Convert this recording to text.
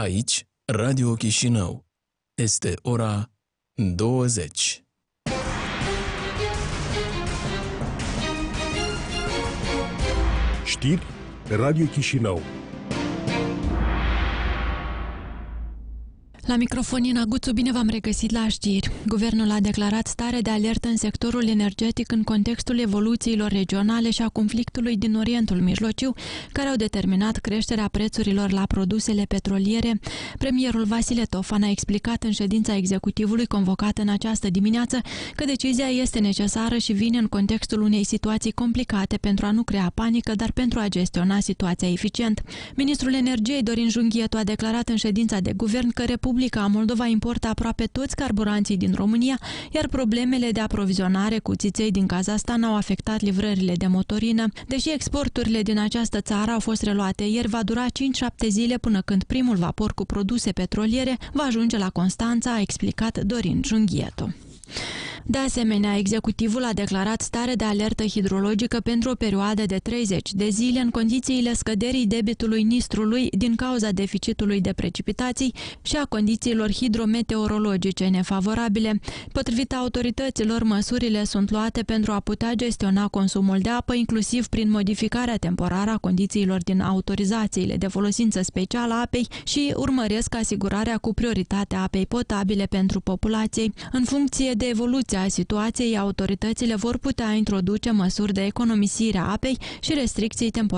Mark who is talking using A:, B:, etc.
A: Aici, Radio Chișinău. Este ora 20.
B: Știri Radio Chișinău.
C: La microfon Ina Guțu, bine v-am regăsit la știri. Guvernul a declarat stare de alertă în sectorul energetic în contextul evoluțiilor regionale și a conflictului din Orientul Mijlociu, care au determinat creșterea prețurilor la produsele petroliere. Premierul Vasile Tofan a explicat în ședința executivului convocată în această dimineață că decizia este necesară și vine în contextul unei situații complicate pentru a nu crea panică, dar pentru a gestiona situația eficient. Ministrul Energiei Dorin Junghietu a declarat în ședința de guvern că Republica Moldova importă aproape toți carburanții din România, iar problemele de aprovizionare cu țiței din Kazahstan au afectat livrările de motorină. Deși exporturile din această țară au fost reluate ieri, va dura 5-7 zile până când primul vapor cu produse petroliere va ajunge la Constanța, a explicat Dorin Junghietu. De asemenea, executivul a declarat stare de alertă hidrologică pentru o perioadă de 30 de zile în condițiile scăderii debitului Nistrului din cauza deficitului de precipitații și a condițiilor hidrometeorologice nefavorabile. Potrivit autorităților, măsurile sunt luate pentru a putea gestiona consumul de apă, inclusiv prin modificarea temporară a condițiilor din autorizațiile de folosință specială a apei și urmăresc asigurarea cu prioritate a apei potabile pentru populație. În funcție de evoluția situației, autoritățile vor putea introduce măsuri de economisire a apei și restricții temporare